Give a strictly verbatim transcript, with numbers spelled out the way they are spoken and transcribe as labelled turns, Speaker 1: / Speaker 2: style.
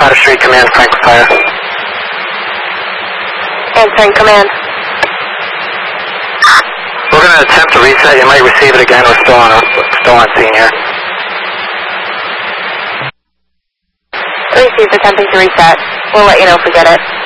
Speaker 1: Carter Street, command, Franklin Fire.
Speaker 2: Answering command.
Speaker 1: We're going to attempt to reset. You might receive it again. We're still on, a, still on scene here.
Speaker 2: Received, attempting to reset. We'll let you know if we get it.